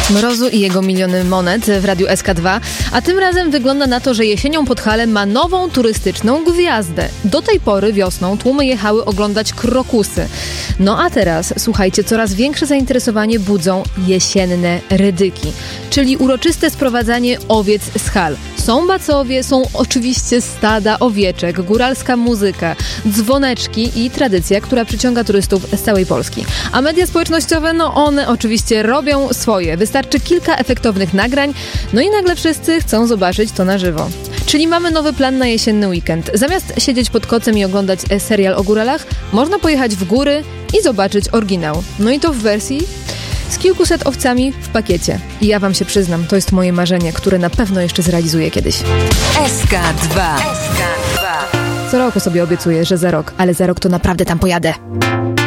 Mrozu i jego miliony monet w Radiu SK2, a tym razem wygląda na to, że jesienią Podhale ma nową turystyczną gwiazdę. Do tej pory wiosną tłumy jechały oglądać krokusy. No a teraz, słuchajcie, coraz większe zainteresowanie budzą jesienne rydyki, czyli uroczyste sprowadzanie owiec z hal. Są bacowie, są oczywiście stada owieczek, góralska muzyka, dzwoneczki i tradycja, która przyciąga turystów z całej Polski. A media społecznościowe, one oczywiście robią swoje. Wystarczy kilka efektownych nagrań, i nagle wszyscy chcą zobaczyć to na żywo. Czyli mamy nowy plan na jesienny weekend. Zamiast siedzieć pod kocem i oglądać serial o góralach, można pojechać w góry i zobaczyć oryginał. I to w wersji z kilkuset owcami w pakiecie. I ja wam się przyznam, to jest moje marzenie, które na pewno jeszcze zrealizuję kiedyś. SK2. Co roku sobie obiecuję, że za rok, ale za rok to naprawdę tam pojadę.